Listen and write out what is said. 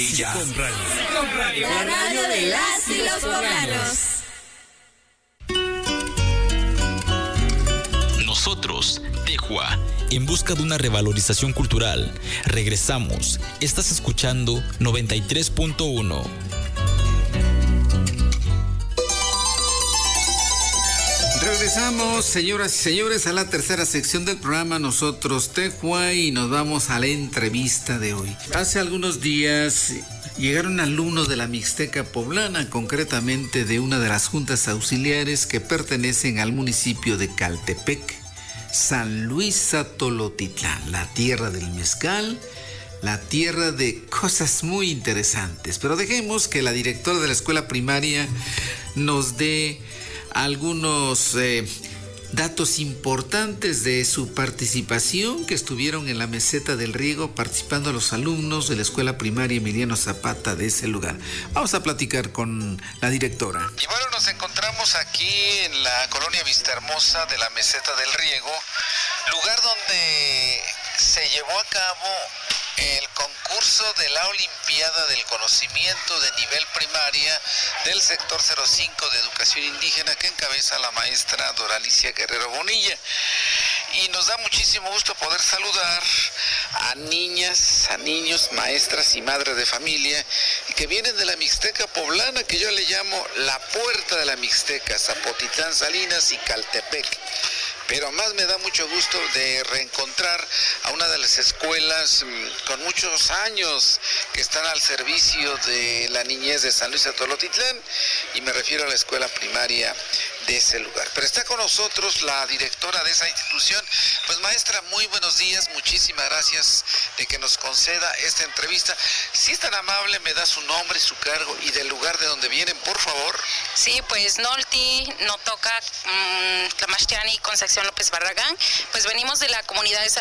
Con Radio. La radio de las y los poblanos. Nosotros, Tejua, en busca de una revalorización cultural. Regresamos. Estás escuchando 93.1. Regresamos, señoras y señores, a la tercera sección del programa Nosotros Tejua, y nos vamos a la entrevista de hoy. Hace algunos días llegaron alumnos de la Mixteca Poblana, concretamente de una de las juntas auxiliares que pertenecen al municipio de Caltepec, San Luis Atolotitlán, la tierra del mezcal, la tierra de cosas muy interesantes. Pero dejemos que la directora de la escuela primaria nos dé algunos datos importantes de su participación, que estuvieron en la meseta del riego participando los alumnos de la escuela primaria Emiliano Zapata de ese lugar. Vamos a platicar con la directora. Y bueno, nos encontramos aquí en la colonia Vistahermosa de la meseta del riego, lugar donde se llevó a cabo el concurso de la Olimpiada del Conocimiento de nivel primaria del sector 05 de Educación Indígena, que encabeza la maestra Doralicia Guerrero Bonilla. Y nos da muchísimo gusto poder saludar a niñas, a niños, maestras y madres de familia que vienen de la Mixteca Poblana, que yo le llamo la puerta de la Mixteca, Zapotitlán, Salinas y Caltepec. Pero más me da mucho gusto de reencontrar a una de las escuelas con muchos años que están al servicio de la niñez de San Luis Atolotitlán, y me refiero a la escuela primaria de ese lugar. Pero está con nosotros la directora de esa institución. Pues maestra, muy buenos días, muchísimas gracias de que nos conceda esta entrevista. Si es tan amable, me da su nombre, su cargo y del lugar de donde vienen, por favor. Sí, pues Nolti, Notoca, Tlamachtiani, Concepción López Barragán. Pues venimos de la comunidad de San